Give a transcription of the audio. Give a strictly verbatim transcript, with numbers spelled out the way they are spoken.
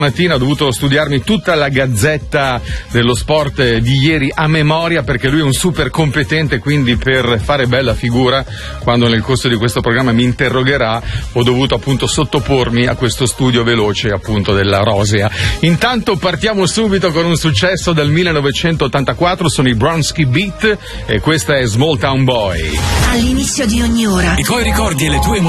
Mattina ho dovuto studiarmi tutta la gazzetta dello sport di ieri a memoria, perché lui è un super competente, quindi per fare bella figura quando nel corso di questo programma mi interrogherà ho dovuto appunto sottopormi a questo studio veloce appunto della rosea. Intanto partiamo subito con un successo del millenovecentottantaquattro, sono i Bronski Beat e questa è Small Town Boy. All'inizio di ogni ora i tuoi ricordi e le tue emozioni